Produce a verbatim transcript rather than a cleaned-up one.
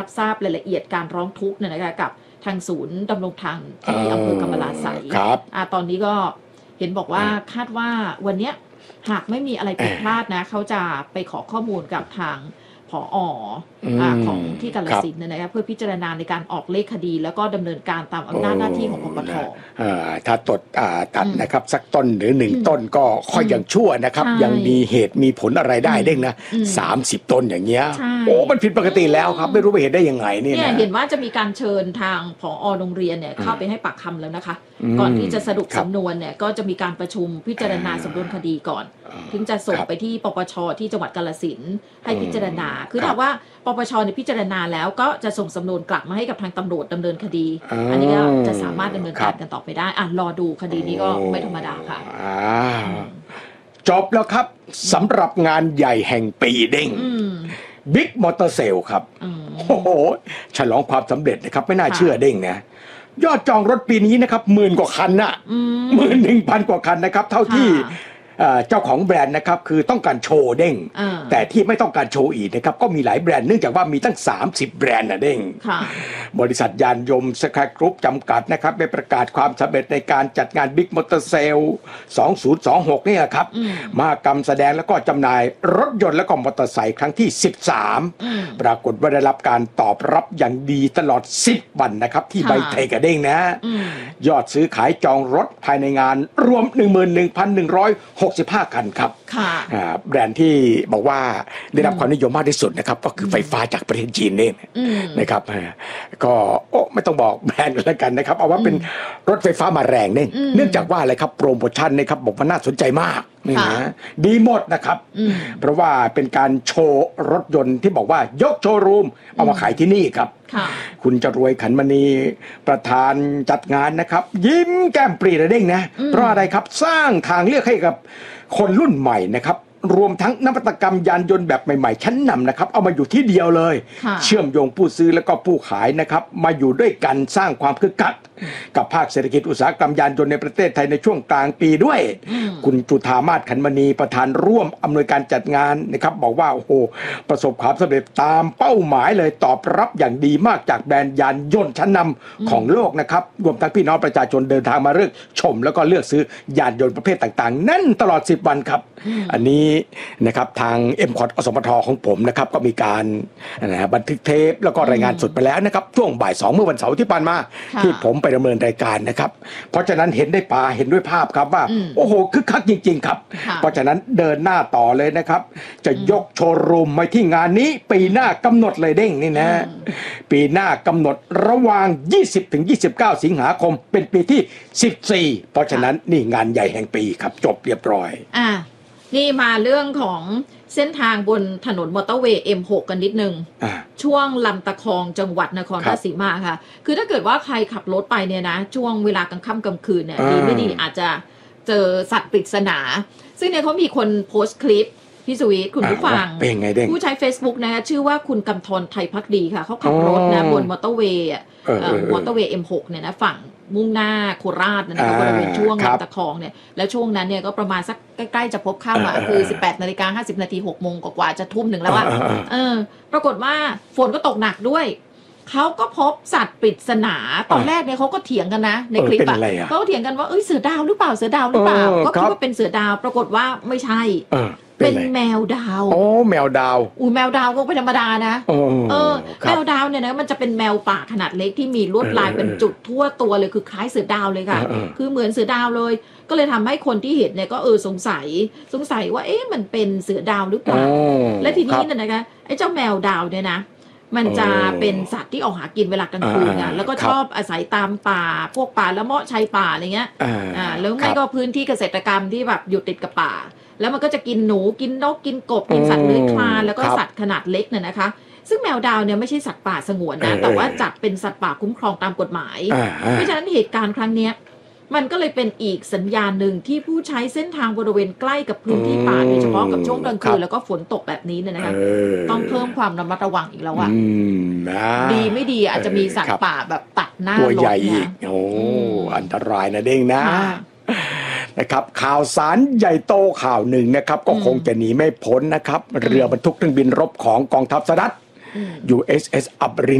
ทราบรายละเอียดการร้องทุกข์เนี่ยนะคะกับทางศูนย์ดำรงธรรมที่อำเภอกำมะลาไสยตอนนี้ก็เห็นบอกว่าคาดว่าวันนี้หากไม่มีอะไรผิดพลาดนะเขาจะไปขอข้อมูลกับทางผอ.ของที่กาฬสินธุ์นะคะเพื่อพิจารณาในการออกเลขคดีแล้วก็ดำเนินการตามอำนาจหน้าที่ของปปท. ถ้าตดตัดนะครับสักต้นหรือหนึ่งต้นก็ค่อยยังชั่วนะครับยังมีเหตุมีผลอะไรได้เด้งนะสามสิบต้นอย่างเงี้ยโอ้มันผิดปกติแล้วครับไม่รู้ไปเห็นได้ยังไงเนี่ยนะเห็นว่าจะมีการเชิญทางผอ.โรงเรียนเนี่ยเข้าไปให้ปากคำแล้วนะคะก่อนที่จะสรุปสำนวนเนี่ยก็จะมีการประชุมพิจารณาสำนวนคดีก่อนถึงจะส่งไปที่ปปช.ที่จังหวัดกาฬสินธุ์ให้พิจารณาคือถ้าว่าปปช.ในพิจารณาแล้วก็จะส่งสำนวนกลับมาให้กับทางตำรวจดำเนินคดีอันนี้ก็จะสามารถดำเนินการกันต่อไปได้อ่ะรอดูคดีนี้ก็ไม่ธรรมดาค่ะจบแล้วครับสำหรับงานใหญ่แห่งปีเด้งบิ๊กมอเตอร์เซลครับโอ้โหฉลองความสำเร็จนะครับไม่น่าเชื่อเด้งนะยอดจองรถปีนี้นะครับหมื่นกว่าคันน่ะหมื่นหนึ่งพันกว่าคันนะครับเท่าที่เจ้าของแบรนด์นะครับคือต้องการโชว์เด้งแต่ที่ไม่ต้องการโชว์อีกนะครับก็มีหลายแบรนด์เนื่องจากว่ามีตั้งสามสิบแบรนด์นะเด้งบริษัทยานยนต์สกายกรุ๊ปจำกัดนะครับได้ประกาศความสำเร็จในการจัดงานบิ๊กมอเตอร์เซลสองพันยี่สิบหกนี่แหละครับมหกรรมแสดงแล้วก็จำหน่ายรถยนต์และก็มอเตอร์ไซค์ครั้งที่สิบสามปรากฏว่าได้รับการตอบรับอย่างดีตลอดสิบวันนะครับที่ไบเทคเด้งนะยอดซื้อขายจองรถภายในงานรวม หนึ่งหมื่นหนึ่งพันหนึ่งร้อยหกสิบห้า คันครับแบรนด์ที่บอกว่าได้รับความนิยมมากที่สุดนะครับก็คือไฟฟ้าจากประเทศจีนนี่นะครับก็โอ้ไม่ต้องบอกแบรนด์แล้วกันนะครับเอาว่าเป็นรถไฟฟ้ามาแรงเนี่ยเนื่องจากว่าอะไรครับโปรโมชั่นนะครับบอกว่าน่าสนใจมากนี่นะดีหมดนะครับเพราะว่าเป็นการโชว์รถยนต์ที่บอกว่ายกโชว์รูมเอามาขายที่นี่ครับคุณจรวยขันมณีประธานจัดงานนะครับยิ้มแก้มปรีระเด้งนะเพราะอะไรครับสร้างทางเลือกให้กับคนรุ่นใหม่นะครับรวมทั้งนวัตกรรมยานยนต์แบบใหม่ๆชั้นนำนะครับเอามาอยู่ที่เดียวเลยเชื่อมโยงผู้ซื้อแล้วก็ผู้ขายนะครับมาอยู่ด้วยกันสร้างความคึกคักกับภาคเศรษฐกิจอุตสาหกรรมยานยนต์ในประเทศไทยในช่วงกลางปีด้วยคุณจุฑามาศขันมณีประธานร่วมอำนวยการจัดงานนะครับบอกว่าโอ้โหประสบความสำเร็จตามเป้าหมายเลยตอบรับอย่างดีมากจากแบรนด์ยานยนต์ชั้นนำของโลกนะครับรวมทั้งพี่น้องประชาชนเดินทางมาเลือกชมแล้วก็เลือกซื้อยานยนต์ประเภทต่างๆนั่นตลอดสิบวันครับอันนี้นะครับทาง เอ็ม คอท อสมทของผมนะครับก็มีการนะบันทึกเทปแล้วก็รายงานสดไปแล้วนะครับช่วงบ่ายสองเมื่อวันเสาร์ที่ผ่านมาที่ผมไปดำเนินรายการนะครับเพราะฉะนั้นเห็นได้ปาเห็นด้วยภาพครับว่าโอ้โหคึกคักจริงๆครับเพราะฉะนั้นเดินหน้าต่อเลยนะครับจะยกโชว์รูมมาที่งานนี้ปีหน้ากำหนดเลยเด้งนี่นะปีหน้ากำหนดระหว่างยี่สิบถึงยี่สิบเก้าสิงหาคมเป็นปีที่สิบสี่เพราะฉะนั้นนี่งานใหญ่แห่งปีครับจบเรียบร้อยอ่านี่มาเรื่องของเส้นทางบนถนนมอเตอร์เวย์ เอ็ม หก กันนิดนึงช่วงลำตะคองจังหวัดนครราชสีมาค่ะคือถ้าเกิดว่าใครขับรถไปเนี่ยนะช่วงเวลากลางค่ำกลางคืนเนี่ยดีไม่ดีอาจจะเจอสัตว์ปริศนาซึ่งเนี่ยเขามีคนโพสต์คลิปพี่สุวิทย์คุณผู้ฟังผู้ใช้ Facebook นะคะชื่อว่าคุณกำธรไทยพักดีค่ะเขาขับรถนะบนมอเตอร์เวย์มอเตอร์เวย์ เอ็ม หก เนี่ยนะฝั่งมุ่งหน้าโคราชนะคะบริเวณช่วงลำตะคองเนี่ยแล้วช่วงนั้นเนี่ยก็ประมาณสักใกล้ๆจะพบค่ำอ่ะคือ สิบแปดนาฬิกาห้าสิบนาที หกโมงกว่าๆจะทุ่มหนึ่งแล้วอ่ะเออปรากฏว่าฝนก็ตกหนักด้วยเขาก็พบสัตว์ปริศนาตอนแรกเนี่ยเขาก็เถียงกันนะในคลิปอ่ะเขาเถียงกันว่าเอ้ยเสือดาวหรือเปล่าเสือดาวหรือเปล่าก็คิดว่าเป็นเสือดาวปรากฏว่าไม่ใช่เป็นแมวดาวโอ้แมวดาวอุ้ยแมวดาวก็เป็นธรรมดานะเออแมวดาวเนี่ยนะมันจะเป็นแมวป่าขนาดเล็กที่มีลวดลายเป็นจุดทั่วตัวเลยคือคล้ายเสือดาวเลยค่ะคือเหมือนเสือดาวเลยก็เลยทำให้คนที่เห็นเนี่ยก็เออสงสัยสงสัยว่าเอ๊ะมันเป็นเสือดาวหรือเปล่าและทีนี้เนี่ยนะคะไอ้เจ้าแมวดาวเนี่ยนะมันจะเป็นสัตว์ที่ออกหากินเวลากลางคืนนะแล้วก็ชอบอาศัยตามป่าพวกป่าละเมาะชายป่าอะไรเงี้ยอ่าแล้วไม่ก็พื้นที่เกษตรกรรมที่แบบอยู่ติดกับป่าแล้วมันก็จะกินหนูกินนกกินกบกินสัตว์เลื้อยคลานแล้วก็สัตว์ขนาดเล็กเนี่ยนะคะซึ่งแมวดาวเนี่ยไม่ใช่สัตว์ป่าสงวนนะแต่ว่าจัดเป็นสัตว์ป่าคุ้มครองตามกฎหมายเพราะฉะนั้นเหตุการณ์ครั้งนี้มันก็เลยเป็นอีกสัญญาณหนึ่งที่ผู้ใช้เส้นทางบริเวณใกล้กับพื้นที่ป่าโดยเฉพาะกับช่วงกลางคืนแล้วก็ฝนตกแบบนี้เนี่ยนะคะต้องเพิ่มความระมัดระวังอีกแล้วอ่ะดีไม่ดีอาจจะมีสัตว์ป่าแบบตัดหน้ารถตัวใหญ่อีกโอ้อันตรายนะเด้งนะนะครับข่าวสารใหญ่โตข่าวหนึ่งนะครับก็คงจะหนีไม่พ้นนะครับเรือบรรทุกเครื่องบินรบของกองทัพสหรัฐ ยู เอส เอส อับริน